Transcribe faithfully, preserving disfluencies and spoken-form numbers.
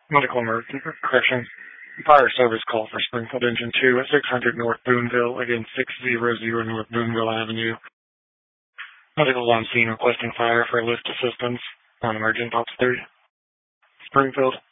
Medical emergency. Correction. Fire service call for Springfield Engine two at six hundred North Boonville, again six hundred North Boonville Avenue. Medical on scene requesting fire for lift assistance. Non-emergent, Ops three. Springfield.